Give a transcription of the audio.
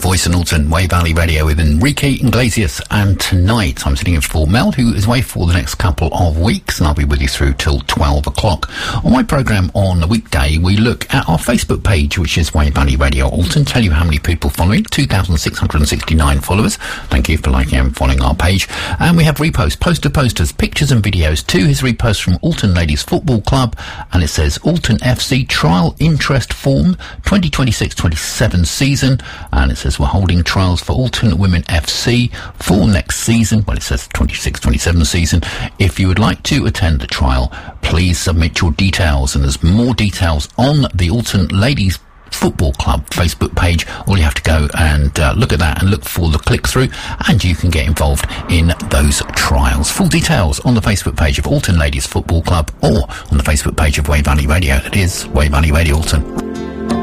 Voice in Alton, Way Valley Radio with Enrique Iglesias. And tonight I'm sitting in for Mel, who is away for the next couple of weeks, and I'll be with you through till 12 o'clock. On my programme on the weekday, we look at our Facebook page, which is Way Valley Radio Alton. Tell you how many people following, 2,669 followers. Thank you for liking and following our page. And we have reposts, posters, pictures and videos to his repost from Alton Ladies Football Club, and it says Alton FC Trial Interest Form 2026-27 season, and it says we're holding trials for Alton Women FC for next season. Well, it says 26-27 season. If you would like to attend the trial, please submit your details, and there's more details on the Alton Ladies Football Club Facebook page. All you have to go and look at that and look for the click-through, and you can get involved in those trials. Full details on the Facebook page of Alton Ladies Football Club or on the Facebook page of Way Valley Radio. That is Way Valley Radio Alton.